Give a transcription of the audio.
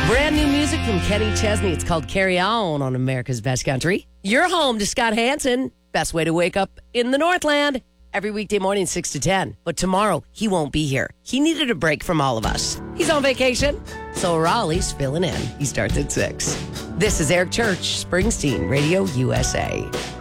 Brand new music from Kenny Chesney. It's called Carry On America's Best Country. You're home to Scott Hansen. Best way to wake up in the Northland. Every weekday morning, 6 to 10. But tomorrow, he won't be here. He needed a break from all of us. He's on vacation. So Raleigh's filling in. He starts at 6. This is Eric Church, Springsteen, Radio USA.